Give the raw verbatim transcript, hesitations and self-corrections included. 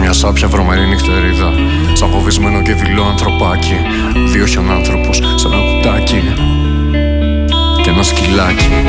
μια σάπια βρωμένη νυχτερίδα, σαν φοβισμένο και δειλό ανθρωπάκι. Δύο χιονάνθρωπους σε ένα κουτάκι και ένα σκυλάκι.